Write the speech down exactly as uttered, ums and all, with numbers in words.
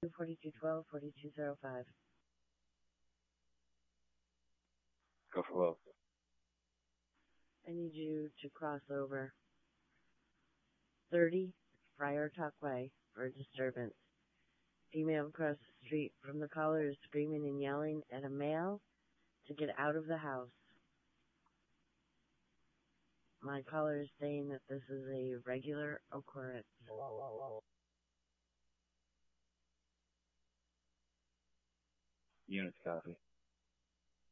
forty-two twelve, forty-two oh five. Go for both. I need you to cross over thirty Friar Tuck Way for a disturbance. Female across the street from the caller is screaming and yelling at a male to get out of the house. My caller is saying that this is a regular occurrence. Units copy.